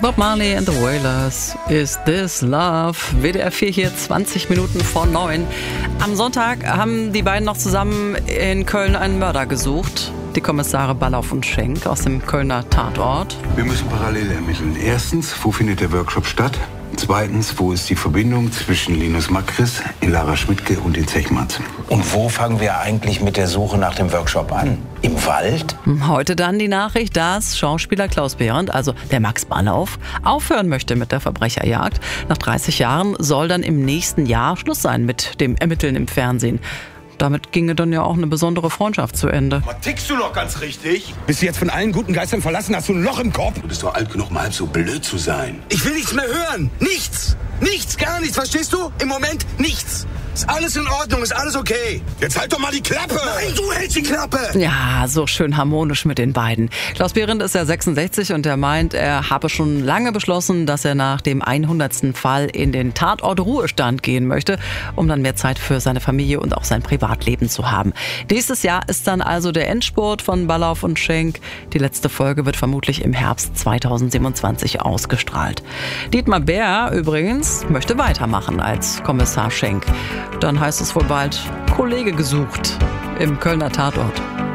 Bob Marley and the Wailers, Is This Love? WDR 4 hier, 20 Minuten vor 9. Am Sonntag haben die beiden noch zusammen in Köln einen Mörder gesucht. Die Kommissare Ballauf und Schenk aus dem Kölner Tatort. Wir müssen parallel ermitteln. Erstens, wo findet der Workshop statt? Zweitens, wo ist die Verbindung zwischen Linus Makris, Lara Schmidtke und den Zechmanns? Und wo fangen wir eigentlich mit der Suche nach dem Workshop an? Im Wald? Heute dann die Nachricht, dass Schauspieler Klaus Behrendt, also der Max Ballauf, aufhören möchte mit der Verbrecherjagd. Nach 30 Jahren soll dann im nächsten Jahr Schluss sein mit dem Ermitteln im Fernsehen. Damit ginge dann ja auch eine besondere Freundschaft zu Ende. Was tickst du noch ganz richtig? Bist du jetzt von allen guten Geistern verlassen? Hast du ein Loch im Kopf? Du bist doch alt genug, mal halb so blöd zu sein. Ich will nichts mehr hören. Nichts. Nichts, gar nichts. Verstehst du? Im Moment nichts. Ist alles in Ordnung, ist alles okay. Jetzt halt doch mal die Klappe. Nein, du hältst die Klappe. Ja, so schön harmonisch mit den beiden. Klaus Behrendt ist ja 66 und er meint, er habe schon lange beschlossen, dass er nach dem 100. Fall in den Tatort Ruhestand gehen möchte, um dann mehr Zeit für seine Familie und auch sein Privatleben zu haben. Nächstes Jahr ist dann also der Endspurt von Ballauf und Schenk. Die letzte Folge wird vermutlich im Herbst 2027 ausgestrahlt. Dietmar Bär übrigens möchte weitermachen als Kommissar Schenk. Dann heißt es wohl bald Kollege gesucht im Kölner Tatort.